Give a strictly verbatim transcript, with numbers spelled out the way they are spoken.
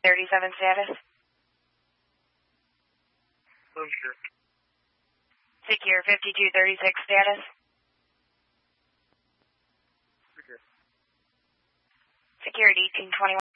thirty-seven status. Closure. Secure fifty-two thirty-six status. Secure. Security eighteen twenty-one.